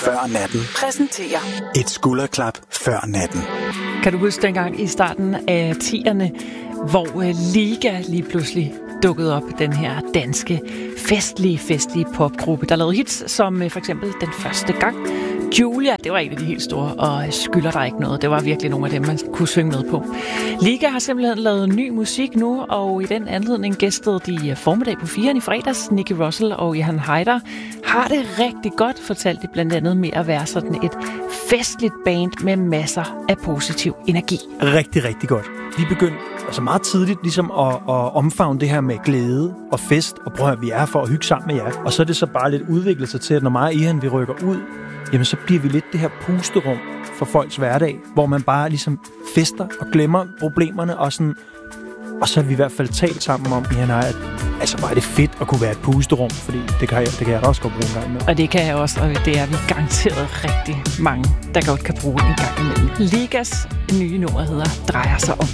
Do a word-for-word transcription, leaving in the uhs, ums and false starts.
før natten præsenterer et skulderklap før natten. Kan du huske dengang i starten af tierne, hvor Liga lige pludselig dukkede op, den her danske festlige, festlige popgruppe, der lavede hits som for eksempel Den Første Gang. Julia, det var en af de helt store, og Skylder dig ikke noget. Det var virkelig nogle af dem, man kunne synge med på. Liga har simpelthen lavet ny musik nu, og i den anledning gæstede de formiddag på firen i fredags. Nicky Russell og Johan Heider har det rigtig godt, fortalte de blandt andet med at være sådan et festligt band med masser af positiv energi. Rigtig, rigtig godt. Vi begyndte altså meget tidligt ligesom at, at omfavne det her med glæde og fest, og prøv at vi er for at hygge sammen med jer. Og så er det så bare lidt udviklet sig til, at når mig og Ihan vi rykker ud, jamen så bliver vi lidt det her pusterum for folks hverdag, hvor man bare ligesom fester og glemmer problemerne og sådan. Og så har vi i hvert fald talt sammen om, Ihan og jeg, at altså bare er det fedt at kunne være et pusterum, fordi det kan jeg, det kan jeg da også godt bruge en gang med. Og det kan jeg også, og det er vi garanteret rigtig mange, der godt kan bruge en gang imellem. Ligas nye nummer hedder Drejer sig om.